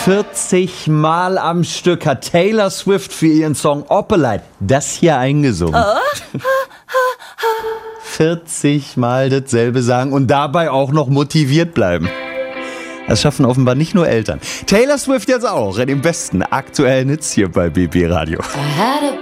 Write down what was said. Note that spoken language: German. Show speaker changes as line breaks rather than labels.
40 Mal am Stück hat Taylor Swift für ihren Song Opalite das hier eingesungen. 40 Mal dasselbe sagen und dabei auch noch motiviert bleiben. Das schaffen offenbar nicht nur Eltern. Taylor Swift jetzt auch in den besten aktuellen Hits hier bei BB Radio.